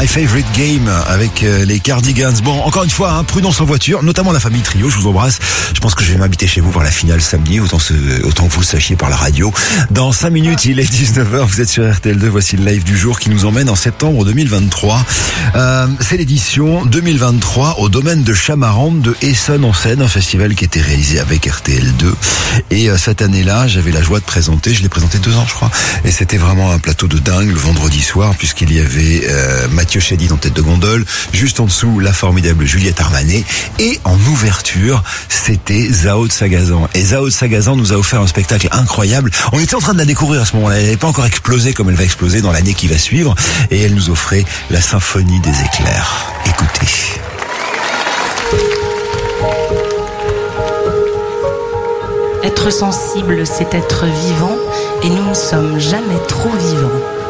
My Favorite Game avec les Cardigans. Bon, encore une fois, prudence en voiture, notamment la famille Trio, je vous embrasse. Je pense que je vais m'habiter chez vous voir la finale samedi, autant que vous le sachiez par la radio. Dans 5 minutes, il est 19h, vous êtes sur RTL2, voici le live du jour qui nous emmène en septembre 2023. C'est l'édition 2023 au domaine de Chamarande de Essonnes-en-Seine, un festival qui était réalisé avec RTL2. Et cette année-là, j'avais la joie de présenter, je l'ai présenté 2 ans je crois, et c'était vraiment un plateau de dingue le vendredi soir, puisqu'il y avait Mathieu Chédid en tête de gondole, juste en dessous la formidable Juliette Armanet, et en ouverture c'était Zao de Sagazan. Et Zao de Sagazan nous a offert un spectacle incroyable. On était en train de la découvrir à ce moment-là, elle n'avait pas encore explosé comme elle va exploser dans l'année qui va suivre, et elle nous offrait la symphonie des éclairs. Écoutez. Être sensible, c'est être vivant, et nous ne sommes jamais trop vivants.